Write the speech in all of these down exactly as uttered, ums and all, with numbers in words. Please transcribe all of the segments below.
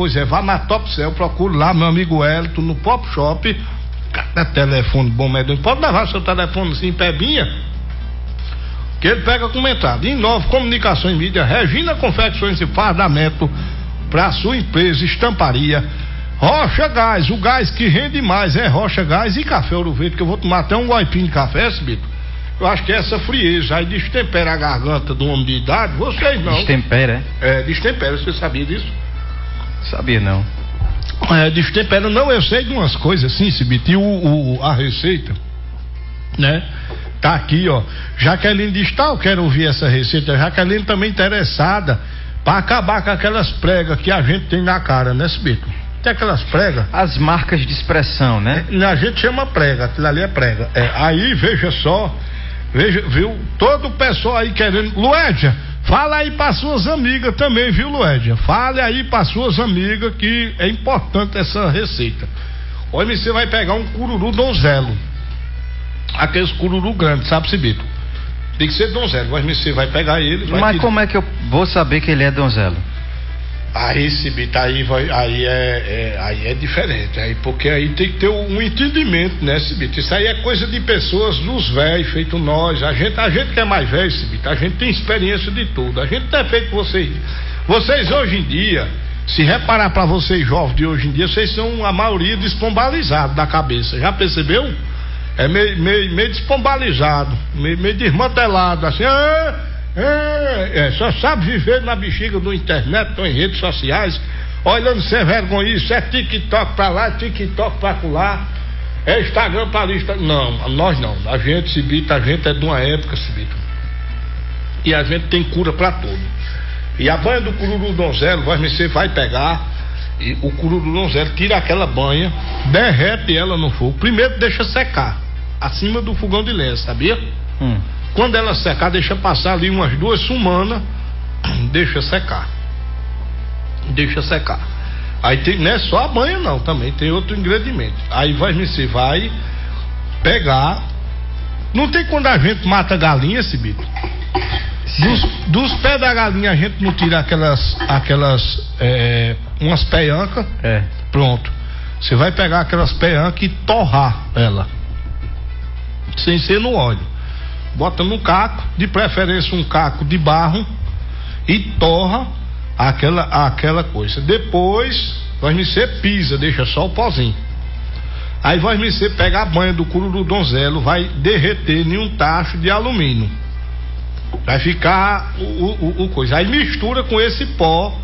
Pois é, vá na Top Cell, procure lá meu amigo Elton no Pop Shop. Cada telefone bom, medonho. Pode levar seu telefone assim, pebinha, que ele pega comentado. Inova Comunicação e Mídia, Regina Confecções e Fardamento, para sua empresa, estamparia. Rocha Gás, o gás que rende mais é Rocha Gás e Café Ouro Verde, que eu vou tomar até um goipinho de café, Cibito. Eu acho que essa frieza aí destempera a garganta do homem de idade, vocês não. Destempera, é? É, destempera, você sabia disso? Sabia não. É, destempera, não, eu sei de umas coisas assim, Cibito, e o, o, a receita, né? Tá aqui, ó. Jaqueline diz, tá, eu quero ouvir essa receita. Jaqueline também interessada pra acabar com aquelas pregas que a gente tem na cara, né, Cibito? Tem aquelas pregas. As marcas de expressão, né? É, a gente chama prega, aquilo ali é prega. É, aí, veja só, veja, viu? Todo o pessoal aí querendo. Luédia, fala aí para suas amigas também, viu, Luédia? Fale aí para suas amigas que é importante essa receita. Olha, você vai pegar um cururu donzelo. Aqueles cururu grandes, sabe, Cibito? Tem que ser donzelo. Mas você vai pegar ele. Vai Mas tirar. como é que eu vou saber que ele é donzelo? Aí, Cibito, aí, vai, aí, é, é, aí é diferente, aí, porque aí tem que ter um entendimento, né, Cibito? Isso aí é coisa de pessoas, dos velhos, feito nós, a gente, a gente que é mais velho, Cibito, a gente tem experiência de tudo, a gente não é feito vocês, vocês hoje em dia, se reparar para vocês jovens de hoje em dia, vocês são a maioria despombalizados da cabeça, já percebeu? É meio, meio, meio despombalizado, meio, meio desmantelado, assim, ah, É, é, só sabe viver na bexiga do internet, estão em redes sociais, olhando sem vergonha, isso é TikTok pra lá, TikTok pra lá, é Instagram pra lista. Não, nós não, a gente, Cibito, a gente é de uma época, Cibito, e a gente tem cura pra tudo. E a banha do cururu donzelo, você vai pegar e o cururu donzelo, tira aquela banha, derrete ela no fogo, primeiro deixa secar, acima do fogão de lenha, sabia? Hum. Quando ela secar, deixa passar ali umas duas semanas, deixa secar. Deixa secar. Aí tem, não é só a banha não, também tem outro ingrediente. Aí vai, você vai pegar. Não tem quando a gente mata galinha, Cibito? Dos, dos pés da galinha a gente não tira aquelas, aquelas, é, umas peancas. É. Pronto. Você vai pegar aquelas peancas e torrar ela. Sem ser no óleo. Bota no caco, de preferência um caco de barro, e torra aquela, aquela coisa. Depois, vai me ser pisa, deixa só o pozinho. Aí vai me ser pega a banha do cururu donzelo, vai derreter em um tacho de alumínio. Vai ficar o, o, o coisa. Aí mistura com esse pó.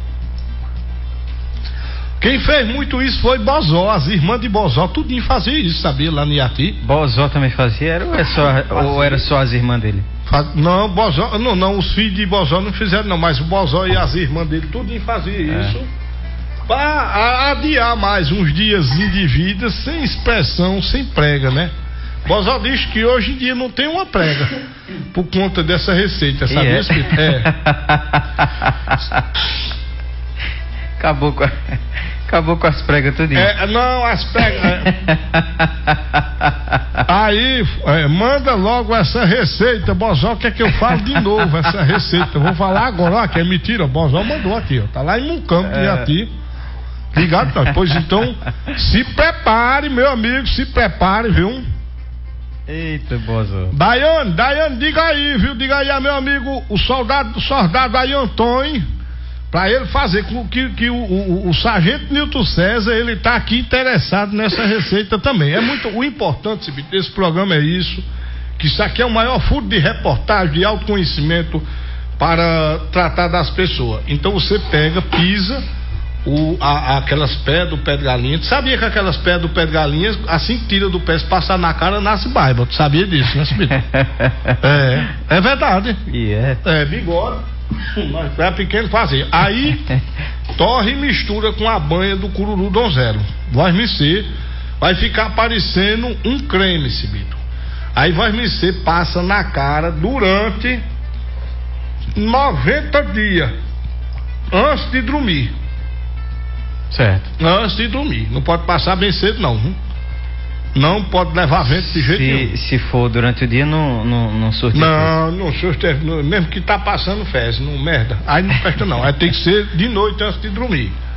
Quem fez muito isso foi Bozó, as irmãs de Bozó, tudinho fazia isso, sabia, lá no Iati. Bozó também fazia, era, ou, é só, ou era só as irmãs dele? Faz, não, Bozó, não, não, os filhos de Bozó não fizeram não, mas o Bozó e as irmãs dele, tudinho fazia é. isso, para adiar mais uns dias de vida, sem expressão, sem prega, né? Bozó diz que hoje em dia não tem uma prega, por conta dessa receita, sabia, Espírito? É. Acabou com a... Acabou com as pregas tudinho. É, não, as pregas. É. Aí, é, manda logo essa receita, Bozó, quer que eu fale de novo essa receita. Eu vou falar agora, ó, que é mentira, o Bozó mandou aqui, ó. Tá lá em Mucampo de Iati. Ligado, tá? Pois então, se prepare, meu amigo, se prepare, viu? Eita, Bozó. Daiane, Daiane, diga aí, viu? Diga aí a meu amigo, o soldado, o soldado aí, Antônio. Para ele fazer com que, que o, o, o sargento Nilton César, ele tá aqui interessado nessa receita também. É muito, o importante desse programa é isso, que isso aqui é o maior furo de reportagem, de autoconhecimento para tratar das pessoas. Então você pega, pisa o, a, aquelas pés do pé de galinha. Tu sabia que aquelas pés do pé de galinha, assim que tira do pé, se passar na cara, nasce barba. Tu sabia disso, né, Cibito? É, é verdade. Yeah. É, bigode. Mas é pequeno fazer. Aí torre e mistura com a banha do cururu donzelo. Vai mexer, vai ficar parecendo um creme, Cibito. Aí vai mexer, passa na cara durante noventa dias antes de dormir. Certo. Antes de dormir. Não pode passar bem cedo, não. Hein? Não pode levar vento de jeito se, nenhum. Se for durante o dia, não, não, não surte. Não, não surte, mesmo que tá passando fezes, não merda. Aí não presta não. Aí tem que ser de noite antes de dormir.